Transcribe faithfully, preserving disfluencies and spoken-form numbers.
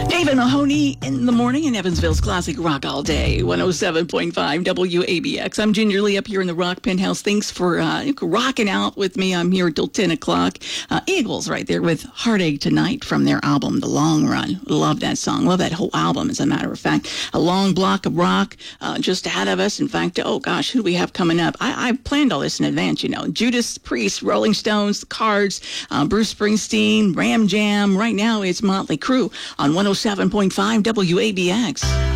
David Mahoney in the morning in Evansville's Classic Rock All Day, one oh seven point five W A B X. I'm Ginger Lee up here in the Rock Penthouse. Thanks for uh, rocking out with me. I'm here till ten o'clock. Uh, Eagles right there with Heartache Tonight from their album, The Long Run. Love that song. Love that whole album, as a matter of fact. A long block of rock uh, just ahead of us. In fact, oh gosh, who do we have coming up? I, I planned all this in advance, you know. Judas Priest, Rolling Stones, The Cards, uh, Bruce Springsteen, Ram Jam. Right now it's Motley Crue on one oh seven point five W A B X.